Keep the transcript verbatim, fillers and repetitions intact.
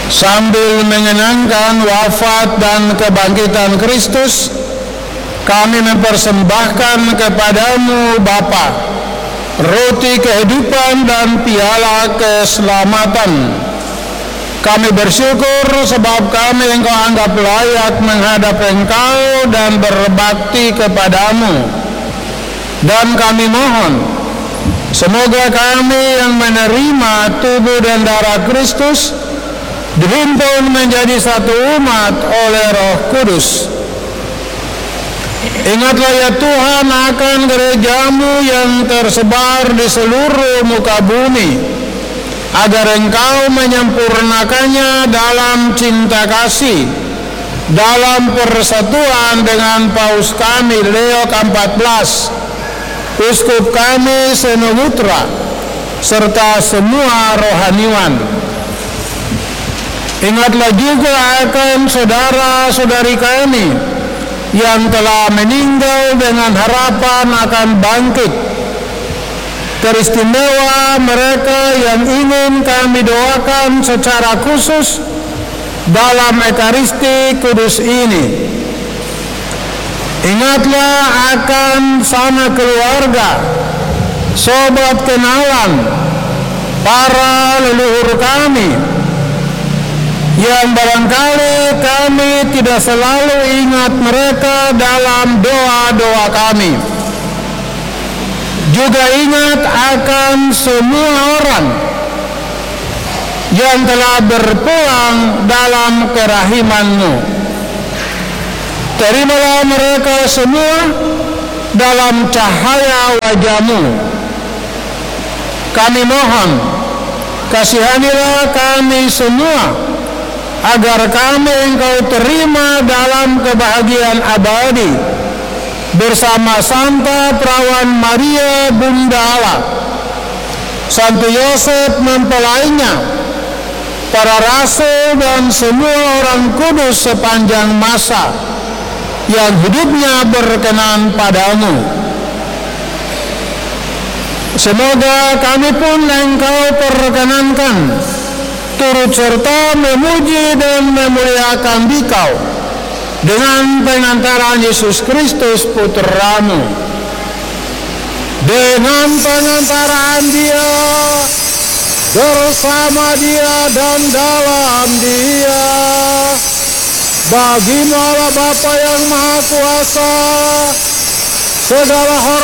Sambil mengenangkan wafat dan kebangkitan Kristus, kami mempersembahkan kepadamu Bapa roti kehidupan dan piala keselamatan. Kami bersyukur sebab kami Engkau anggap layak menghadap Engkau dan berbakti kepadamu. Dan kami mohon, semoga kami yang menerima tubuh dan darah Kristus dihimpun menjadi satu umat oleh Roh Kudus. Ingatlah ya Tuhan akan gerejamu yang tersebar di seluruh muka bumi, agar Engkau menyempurnakannya dalam cinta kasih, dalam persatuan dengan Paus kami Leo keempat belas, Uskup kami Senehutra, serta semua rohaniwan. Ingatlah juga akan saudara-saudari kami yang telah meninggal dengan harapan akan bangkit. Teristimewa mereka yang ingin kami doakan secara khusus dalam Ekaristi Kudus ini. Ingatlah akan sana keluarga, sobat kenalan, para leluhur kami yang barangkali kami tidak selalu ingat mereka dalam doa-doa kami. Juga ingat akan semua orang yang telah berpulang dalam kerahiman-Mu. Terimalah mereka semua dalam cahaya wajah-Mu. Kami mohon, kasihanilah kami semua, agar kami Engkau terima dalam kebahagiaan abadi bersama Santa Perawan Maria Bunda Allah, Santo Yosef mempelainya, para rasul dan semua orang kudus sepanjang masa yang hidupnya berkenan padamu. Semoga kami pun Engkau perkenankan turut serta memuji dan memuliakan Dikau dengan pengantaran Yesus Kristus Putra-Mu. Dengan pengantaran Dia, bersama Dia dan dalam Dia, bagi Allah Bapa yang Maha Kuasa, segala hormat